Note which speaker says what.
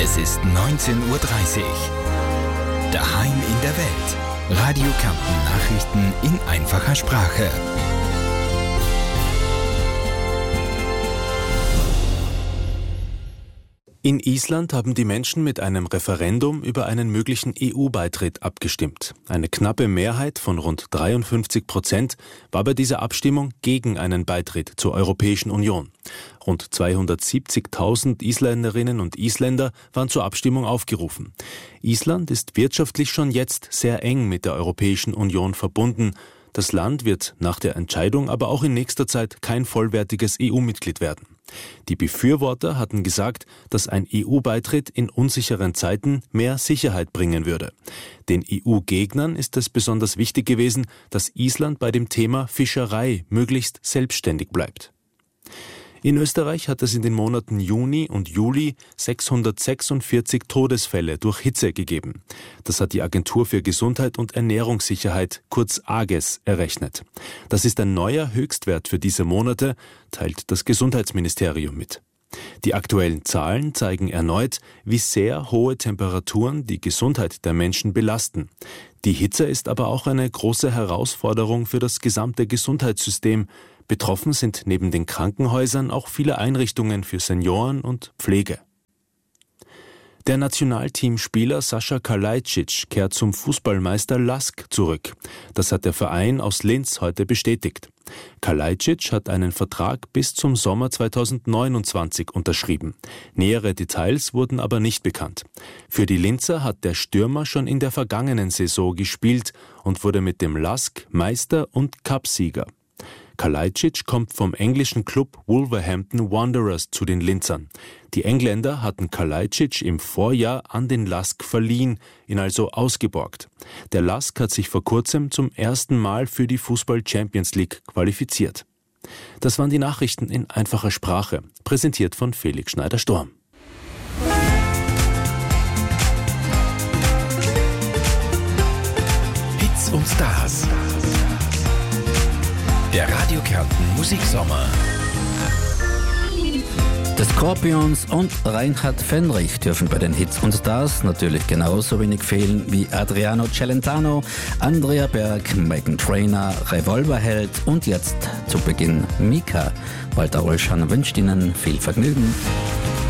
Speaker 1: Es ist 19:30 Uhr. Daheim in der Welt. Radio Kärnten Nachrichten in einfacher Sprache.
Speaker 2: In Island haben die Menschen mit einem Referendum über einen möglichen EU-Beitritt abgestimmt. Eine knappe Mehrheit von rund 53% war bei dieser Abstimmung gegen einen Beitritt zur Europäischen Union. Rund 270.000 Isländerinnen und Isländer waren zur Abstimmung aufgerufen. Island ist wirtschaftlich schon jetzt sehr eng mit der Europäischen Union verbunden. Das Land wird nach der Entscheidung aber auch in nächster Zeit kein vollwertiges EU-Mitglied werden. Die Befürworter hatten gesagt, dass ein EU-Beitritt in unsicheren Zeiten mehr Sicherheit bringen würde. Den EU-Gegnern ist es besonders wichtig gewesen, dass Island bei dem Thema Fischerei möglichst selbstständig bleibt. In Österreich hat es in den Monaten Juni und Juli 646 Todesfälle durch Hitze gegeben. Das hat die Agentur für Gesundheit und Ernährungssicherheit, kurz AGES, errechnet. Das ist ein neuer Höchstwert für diese Monate, teilt das Gesundheitsministerium mit. Die aktuellen Zahlen zeigen erneut, wie sehr hohe Temperaturen die Gesundheit der Menschen belasten. Die Hitze ist aber auch eine große Herausforderung für das gesamte Gesundheitssystem. Betroffen sind neben den Krankenhäusern auch viele Einrichtungen für Senioren und Pflege. Der Nationalteamspieler Sascha Kalajdzic kehrt zum Fußballmeister LASK zurück. Das hat der Verein aus Linz heute bestätigt. Kalajdzic hat einen Vertrag bis zum Sommer 2029 unterschrieben. Nähere Details wurden aber nicht bekannt. Für die Linzer hat der Stürmer schon in der vergangenen Saison gespielt und wurde mit dem LASK Meister und Cupsieger. Kalajdzic kommt vom englischen Club Wolverhampton Wanderers zu den Linzern. Die Engländer hatten Kalajdzic im Vorjahr an den LASK verliehen, ihn also ausgeborgt. Der LASK hat sich vor kurzem zum ersten Mal für die Fußball-Champions League qualifiziert. Das waren die Nachrichten in einfacher Sprache, präsentiert von Felix Schneider-Storm.
Speaker 1: Hits und Stars. Der Radio Kärnten Musiksommer.
Speaker 3: The Scorpions und Reinhard Fendrich dürfen bei den Hits und Stars natürlich genauso wenig fehlen wie Adriano Celentano, Andrea Berg, Meghan Trainor, Revolverheld und jetzt zu Beginn Mika. Walter Olschan wünscht Ihnen viel Vergnügen.